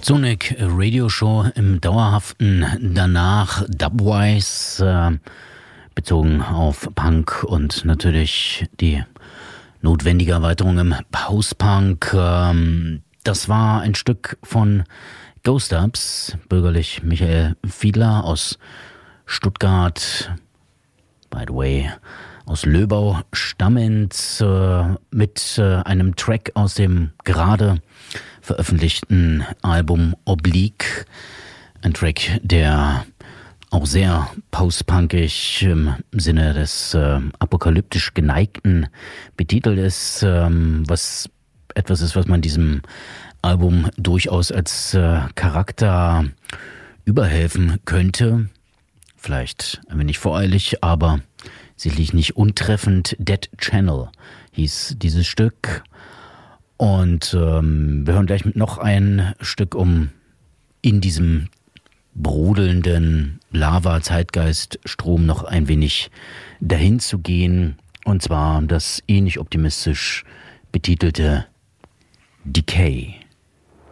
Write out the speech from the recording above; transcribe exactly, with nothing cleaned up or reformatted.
Sonic Radio Show im dauerhaften Danach Dubwise, äh, bezogen auf Punk und natürlich die notwendige Erweiterung im Post-Punk. Ähm, das war ein Stück von Ghost Dubs, bürgerlich Michael Fiedler aus Stuttgart, by the way, aus Löbau stammend, äh, mit äh, einem Track aus dem gerade veröffentlichten Album Oblique. Ein Track, der auch sehr postpunkig im Sinne des äh, apokalyptisch Geneigten betitelt ist, ähm, was etwas ist, was man diesem Album durchaus als äh, Charakter überhelfen könnte. Vielleicht ein wenig voreilig, aber sicherlich nicht untreffend. Dead Channel hieß dieses Stück. Und ähm, wir hören gleich mit noch ein Stück, um in diesem brodelnden Lava-Zeitgeist-Strom noch ein wenig dahin zu gehen. Und zwar das ähnlich optimistisch betitelte Decay.